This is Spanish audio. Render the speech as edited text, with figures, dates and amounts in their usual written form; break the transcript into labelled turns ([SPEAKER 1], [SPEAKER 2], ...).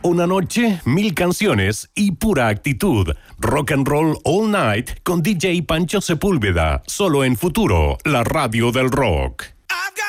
[SPEAKER 1] Una noche, 1000 canciones y pura actitud. Rock and Roll All Night con DJ Pancho Sepúlveda. Solo en Futuro, la radio del rock.